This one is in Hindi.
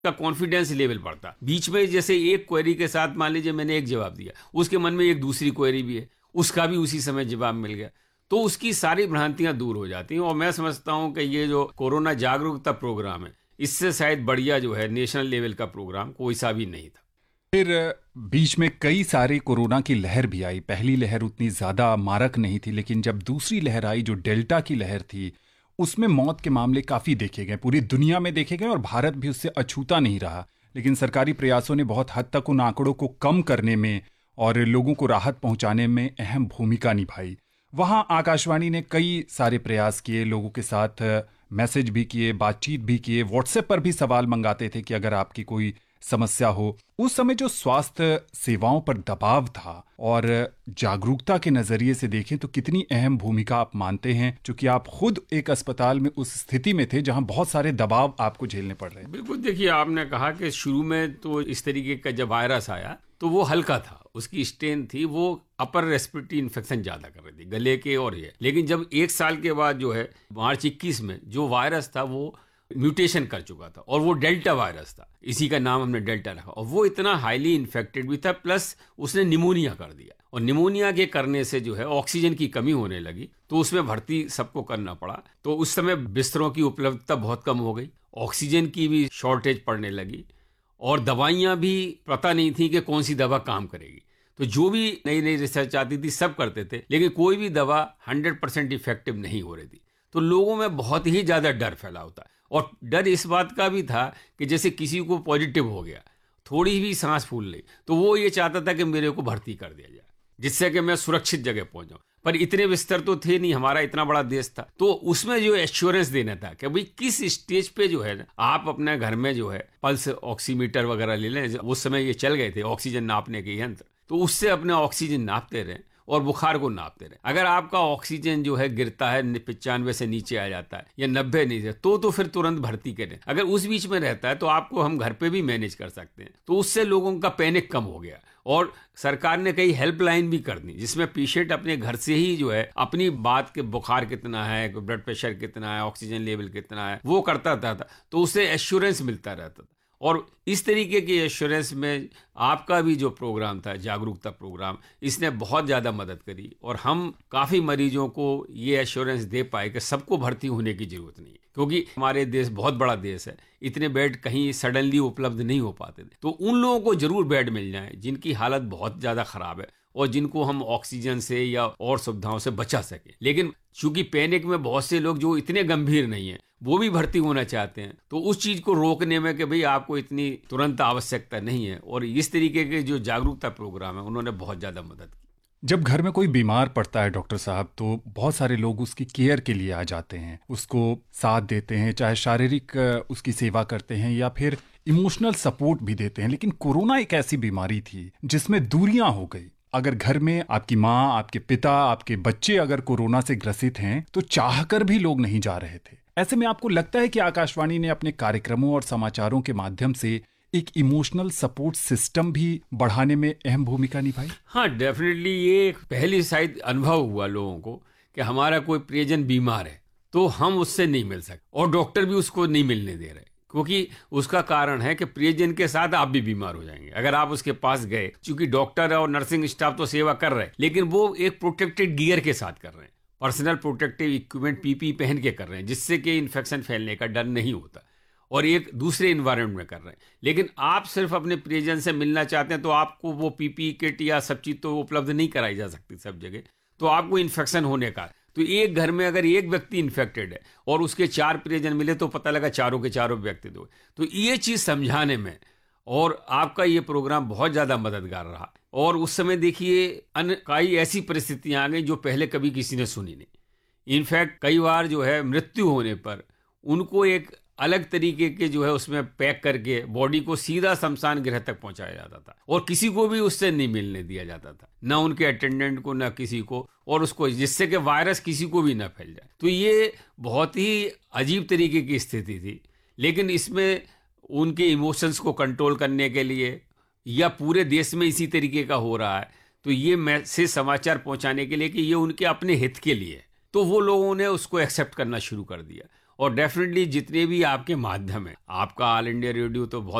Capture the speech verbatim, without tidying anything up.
का कॉन्फिडेंस लेवल बढ़ता। बीच में जैसे एक क्वेरी के साथ मान लीजिए मैंने एक जवाब दिया, उसके मन में एक दूसरी क्वेरी भी है, उसका भी उसी समय जवाब मिल गया, तो उसकी सारी भ्रांतियां दूर हो जाती हैं। और मैं समझता हूं कि ये जो कोरोना जागरूकता प्रोग्राम है, इससे शायद बढ़िया जो है नेशनल लेवल का प्रोग्राम कोई सा भी नहीं था। फिर बीच में कई सारे कोरोना की लहर भी आई। पहली लहर उतनी ज़्यादा मारक नहीं थी, लेकिन जब दूसरी लहर आई जो डेल्टा की लहर थी, उसमें मौत के मामले काफ़ी देखे गए, पूरी दुनिया में देखे गए और भारत भी उससे अछूता नहीं रहा। लेकिन सरकारी प्रयासों ने बहुत हद तक उन आंकड़ों को कम करने में और लोगों को राहत पहुंचाने में अहम भूमिका निभाई। वहाँ आकाशवाणी ने कई सारे प्रयास किए, लोगों के साथ मैसेज भी किए, बातचीत भी किए, व्हाट्सएप पर भी सवाल मंगाते थे कि अगर आपकी कोई समस्या हो। उस समय जो स्वास्थ्य सेवाओं पर दबाव था और जागरूकता के नजरिए से देखें तो कितनी अहम भूमिका आप मानते हैं, क्योंकि आप खुद एक अस्पताल में उस स्थिति में थे जहां बहुत सारे दबाव आपको झेलने पड़ रहे हैं। बिल्कुल, देखिए आपने कहा कि शुरू में तो इस तरीके का जब वायरस आया तो वो हल्का था, उसकी स्ट्रेन थी, वो अपर रेस्पिरेटरी इन्फेक्शन ज्यादा कर रही थी गले के और ये। लेकिन जब एक साल के बाद जो है मार्च इक्कीस में जो वायरस था वो म्यूटेशन कर चुका था और वो डेल्टा वायरस था, इसी का नाम हमने डेल्टा रखा, और वो इतना हाईली इन्फेक्टेड भी था, प्लस उसने निमोनिया कर दिया। और निमोनिया के करने से जो है ऑक्सीजन की कमी होने लगी, तो उसमें भर्ती सबको करना पड़ा। तो उस समय बिस्तरों की उपलब्धता बहुत कम हो गई, ऑक्सीजन की भी शॉर्टेज पड़ने लगी, और दवाइयाँ भी पता नहीं थी कि कौन सी दवा काम करेगी। तो जो भी नई नई रिसर्च आती थी सब करते थे, लेकिन कोई भी दवा हंड्रेड परसेंट इफेक्टिव नहीं हो रही थी। तो लोगों में बहुत ही ज़्यादा डर फैला होता है, और डर इस बात का भी था कि जैसे किसी को पॉजिटिव हो गया, थोड़ी भी सांस फूल ली, तो वो ये चाहता था कि मेरे को भर्ती कर दिया जाए, जिससे कि मैं सुरक्षित जगह पहुंच जाऊं। पर इतने बिस्तर तो थे नहीं, हमारा इतना बड़ा देश था, तो उसमें जो एश्योरेंस देना था कि भाई किस स्टेज पे जो है आप अपने घर में जो है पल्स ऑक्सीमीटर वगैरह ले लें। उस समय ये चल गए थे ऑक्सीजन नापने के यंत्र, तो उससे अपने ऑक्सीजन नापते रहें और बुखार को नापते रहे। अगर आपका ऑक्सीजन जो है गिरता है, पिचानवे से नीचे आ जाता है या नब्बे नीचे, तो तो फिर तुरंत भर्ती करें। अगर उस बीच में रहता है तो आपको हम घर पे भी मैनेज कर सकते हैं। तो उससे लोगों का पैनिक कम हो गया, और सरकार ने कई हेल्पलाइन भी कर दी, जिसमें पेशेंट अपने घर से ही जो है अपनी बात के बुखार कितना है, ब्लड प्रेशर कितना है, ऑक्सीजन लेवल कितना है, वो करता था, तो उससे एश्योरेंस मिलता रहता था। और इस तरीके की एश्योरेंस में आपका भी जो प्रोग्राम था, जागरूकता प्रोग्राम, इसने बहुत ज़्यादा मदद करी, और हम काफ़ी मरीजों को ये एश्योरेंस दे पाए कि सबको भर्ती होने की ज़रूरत नहीं है, क्योंकि हमारे देश बहुत बड़ा देश है, इतने बेड कहीं सडनली उपलब्ध नहीं हो पाते थे। तो उन लोगों को ज़रूर बेड मिल जाए जिनकी हालत बहुत ज़्यादा ख़राब है और जिनको हम ऑक्सीजन से या और सुविधाओं से बचा सके। लेकिन चूंकि पैनिक में बहुत से लोग जो इतने गंभीर नहीं है वो भी भर्ती होना चाहते हैं, तो उस चीज को रोकने में कि भाई आपको इतनी तुरंत आवश्यकता नहीं है, और इस तरीके के जो जागरूकता प्रोग्राम है उन्होंने बहुत ज्यादा मदद की। जब घर में कोई बीमार पड़ता है डॉक्टर साहब, तो बहुत सारे लोग उसकी केयर के लिए आ जाते हैं, उसको साथ देते हैं, चाहे शारीरिक उसकी सेवा करते हैं या फिर इमोशनल सपोर्ट भी देते हैं। लेकिन कोरोना एक ऐसी बीमारी थी जिसमें दूरियां हो गई। अगर घर में आपकी माँ, आपके पिता, आपके बच्चे अगर कोरोना से ग्रसित हैं तो चाहकर भी लोग नहीं जा रहे थे। ऐसे में आपको लगता है कि आकाशवाणी ने अपने कार्यक्रमों और समाचारों के माध्यम से एक इमोशनल सपोर्ट सिस्टम भी बढ़ाने में अहम भूमिका निभाई? हाँ, डेफिनेटली ये एक पहली शायद अनुभव हुआ लोगों को कि हमारा कोई प्रियजन बीमार है तो हम उससे नहीं मिल सकते, और डॉक्टर भी उसको नहीं मिलने दे रहे, क्योंकि उसका कारण है कि प्रियजन के साथ आप भी बीमार हो जाएंगे अगर आप उसके पास गए। चूंकि डॉक्टर और नर्सिंग स्टाफ तो सेवा कर रहे हैं, लेकिन वो एक प्रोटेक्टेड गियर के साथ कर रहे हैं, पर्सनल प्रोटेक्टिव इक्विपमेंट पीपी पहन के कर रहे हैं, जिससे कि इन्फेक्शन फैलने का डर नहीं होता, और एक दूसरे इन्वायरमेंट में कर रहे हैं। लेकिन आप सिर्फ अपने प्रियजन से मिलना चाहते हैं तो आपको वो पीपी किट या सब चीज तो उपलब्ध नहीं कराई जा सकती सब जगह, तो आपको इन्फेक्शन होने का, तो एक घर में अगर एक व्यक्ति इन्फेक्टेड है और उसके चार प्रियजन मिले तो पता लगा चारों के चारों व्यक्ति दो। तो ये चीज समझाने में और आपका ये प्रोग्राम बहुत ज्यादा मददगार रहा। और उस समय देखिए अन्य कई ऐसी परिस्थितियां आ गई जो पहले कभी किसी ने सुनी नहीं। इनफैक्ट कई बार जो है मृत्यु होने पर उनको एक अलग तरीके के जो है उसमें पैक करके बॉडी को सीधा शमशान गृह तक पहुंचाया जाता था, और किसी को भी उससे नहीं मिलने दिया जाता था, ना उनके अटेंडेंट को, ना किसी को, और उसको जिससे कि वायरस किसी को भी ना फैल जाए। तो ये बहुत ही अजीब तरीके की स्थिति थी। लेकिन इसमें उनके इमोशंस को कंट्रोल करने के लिए, या पूरे देश में इसी तरीके का हो रहा है, तो ये मैसेज समाचार पहुंचाने के लिए कि ये उनके अपने हित के लिए, तो वो लोगों ने उसको एक्सेप्ट करना शुरू कर दिया। और डेफिनेटली जितने भी आपके माध्यम है, आपका ऑल इंडिया रेडियो तो बहुत